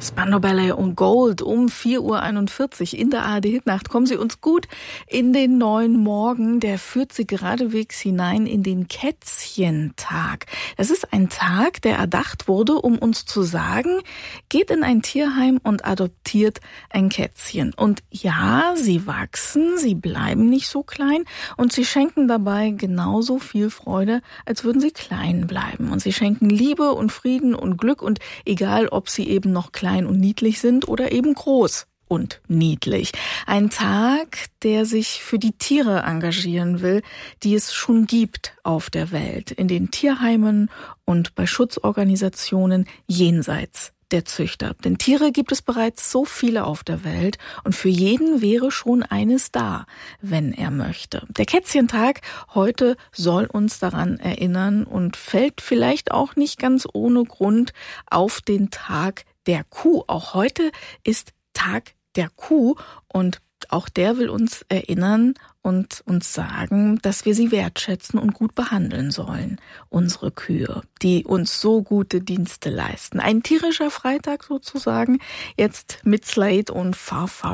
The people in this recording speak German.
Spandau Ballet und Gold um 4:41 Uhr in der ARD Hitnacht. Kommen Sie uns gut in den neuen Morgen. Der führt Sie geradewegs hinein in den Kätzchentag. Das ist ein Tag, der erdacht wurde, um uns zu sagen, geht in ein Tierheim und adoptiert ein Kätzchen. Und ja, sie wachsen, sie bleiben nicht so klein und sie schenken dabei genauso viel Freude, als würden sie klein bleiben. Und sie schenken Liebe und Frieden und Glück und egal, ob sie eben noch klein und niedlich sind oder eben groß und niedlich. Ein Tag, der sich für die Tiere engagieren will, die es schon gibt auf der Welt, in den Tierheimen und bei Schutzorganisationen jenseits der Züchter. Denn Tiere gibt es bereits so viele auf der Welt und für jeden wäre schon eines da, wenn er möchte. Der Kätzchentag heute soll uns daran erinnern und fällt vielleicht auch nicht ganz ohne Grund auf den Tag der Kuh. Auch heute ist Tag der Kuh und auch der will uns erinnern und uns sagen, dass wir sie wertschätzen und gut behandeln sollen. Unsere Kühe, die uns so gute Dienste leisten. Ein tierischer Freitag sozusagen, jetzt mit Slade und Far Far